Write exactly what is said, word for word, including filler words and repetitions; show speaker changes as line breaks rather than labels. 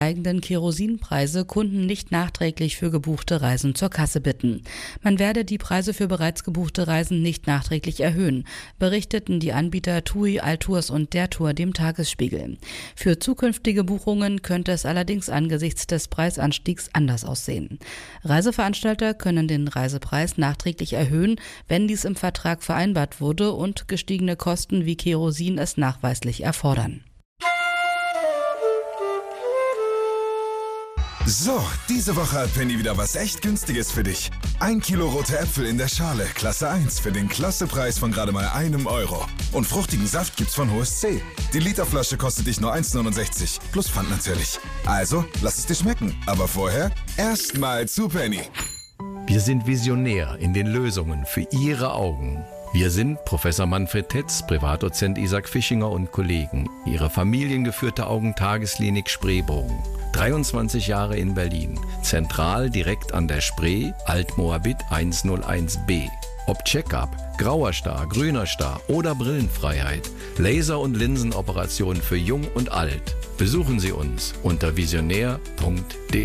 steigenden Kerosinpreise Kunden nicht nachträglich für gebuchte Reisen zur Kasse bitten. Man werde die Preise für bereits gebuchte Reisen nicht nachträglich erhöhen, berichteten die Anbieter TUI, Altours und der Tour dem Tagesspiegel. Für zukünftige Buchungen könnte es allerdings angesichts des Preisanstiegs anders aussehen. Reiseveranstalter können den Reisepreis nachträglich erhöhen, wenn dies im Vertrag vereinbart wurde und gestiegene Kosten wie Kerosin es nachweislich erfordern.
So, diese Woche hat Penny wieder was echt Günstiges für dich. Ein Kilo rote Äpfel in der Schale, Klasse eins, für den Klassepreis von gerade mal einem Euro. Und fruchtigen Saft gibt's von H O S C. Die Literflasche kostet dich nur eins neunundsechzig, plus Pfand natürlich. Also, lass es dir schmecken. Aber vorher erstmal zu Penny.
Wir sind Visionär in den Lösungen für Ihre Augen. Wir sind Professor Manfred Tetz, Privatdozent Isaac Fischinger und Kollegen. Ihre familiengeführte Augentagesklinik Spreebogen. dreiundzwanzig Jahre in Berlin. Zentral direkt an der Spree, Altmoabit hunderteins b. Ob Check-up, grauer Star, grüner Star oder Brillenfreiheit. Laser- und Linsenoperationen für Jung und Alt. Besuchen Sie uns unter visionär punkt de.